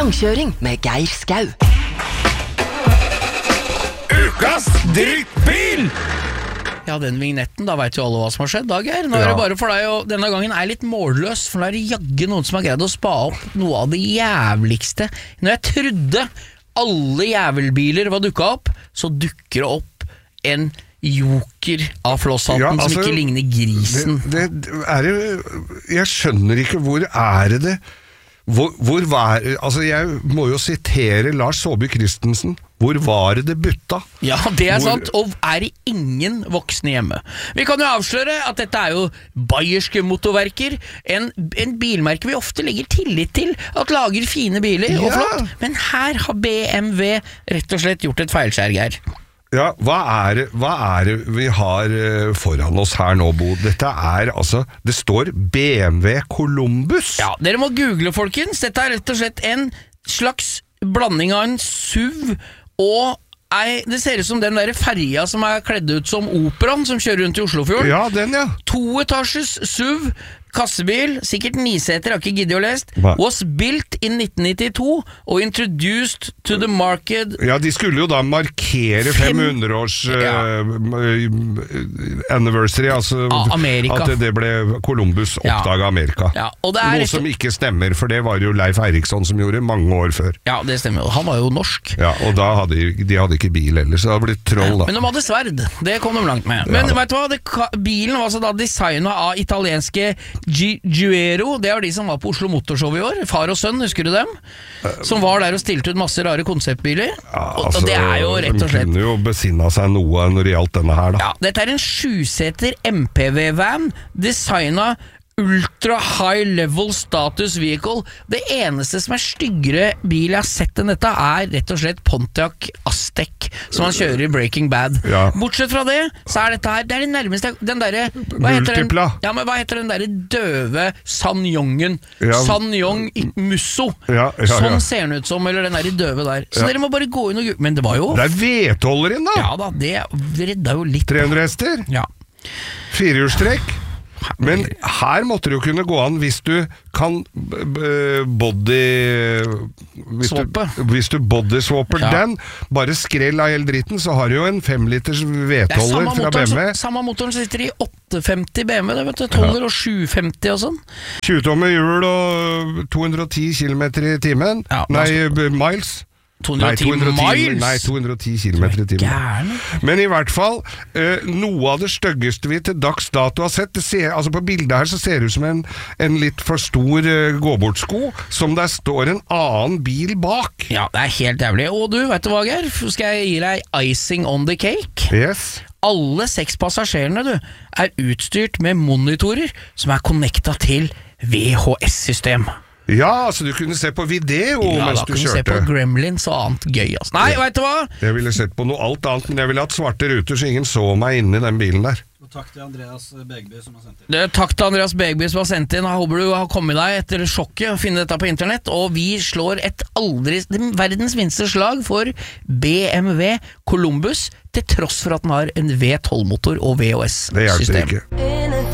Langkjøring med Geir Skau. Ukas drittbil! Ja, den vignetten, da vet jo alle hva som har skjedd, Dag her. Nå er det bare for deg, og denne gangen er jeg litt målløs, for nå er det jagge noen som har greid å spa opp noe av det jævligste. Når jeg trodde alle jævelbiler var dukket opp, så dukker det opp en joker av flosshatten som ikke ligner grisen. Det er jo, jeg skjønner ikke, hvor er det? Altså jeg må jo sitere Lars Saabye Christensen. Hvor var det butta? Ja, det er sant, og er det ingen voksne hjemme. Vi kan jo avsløre at dette er jo bayerske motorverker, en bilmerke vi ofte legger tillit til, at lager fine biler og flott, men her har BMW rett og slett gjort et feilskjær, Geir. Ja, hva er det vi har foran oss her nå, Bo? Dette er altså, det står BMW Columbus. Ja, dere må google, folkens. Dette er rett og slett en slags blanding av en SUV og det ser ut som den der ferja som er kledd ut som Operaen, som kjører rundt i Oslofjorden. Ja, den, ja. 2-etasjes SUV, kassebil, sikkert 9-seter, har ikke giddet å lest. Was built in 1992 og introduced to the market. Ja, de skulle jo da markere 500-års anniversary, altså Amerika. At det ble Columbus oppdaget Amerika. Ja, og det er noe som ikke stemmer, for det var jo Leif Eriksson som gjorde mange år før. Ja, det stemmer jo. Han var jo norsk. Ja, og da de hadde ikke bil ellers, så det hadde blitt troll da. Men de hadde sverd, det kom de langt med. Men vet du hva, bilen var så da designet av italienske Giuero, det var de som var på Oslo Motorshow i år, far og sønn, husker du dem? Som var der og stilte ut masse rare konseptbiler. Ja, altså, og det er jo rett og slett. De kunne jo besinne seg noe når det gjaldt denne her da. Ja, dette er en 7-seter MPV-van, designet ultra high level status vehicle. Det eneste som er styggere bil jeg har sett enn dette er rett og slett Pontiac Aztek, som han kjører i Breaking Bad. Bortsett fra det, så er dette her, det er det nærmeste, den der, Multipla. Hva heter den der døve Sanyongen? Sanyong Musso. Sånn ser den ut som, eller den der døve der. Så dere må bare gå inn og men det var jo... Det er V12 inn da! Ja da, det redda jo litt. 300 hester? Ja. 4-hjulstrekk? Men her måtte det jo kunne gå an hvis du kan hvis du bodyswapper den, bare skrell av hele dritten, så har du jo en 5-liters V12 fra BMW. Samme motoren sitter i 850 BMW, det vet du, 12 og 750 og sånn. 20-tommer hjul og 210 km i timen. Nei, miles. 210 km i timen. Men i hvert fall noe av det styggeste vi til dags dato har sett, altså på bildet her så ser det ut som en litt for stor gåbortsko som der står en annen bil bak. Ja, det er helt jævlig. Og du, vet du hva, Geir? Skal jeg gi deg icing on the cake? Yes. Alle 6 passasjerene, du, er utstyrt med monitorer som er connectet til VHS-system. Ja, så du kunne se på video mens du kjørte. Ja, da kunne du se på Gremlins og annet gøy. Altså. Nei, vet du hva? Jeg ville sett på noe alt annet, men jeg ville hatt svarte ruter så ingen så meg inne i den bilen der. Og takk til Andreas Begby som har sendt inn. Takk til Andreas Begby som har sendt inn. Jeg håper du har kommet deg etter sjokket og finne dette på internett. Og vi slår verdens minste slag for BMW Columbus, til tross for at den har en V12-motor og VHS-system. Det hjelper ikke.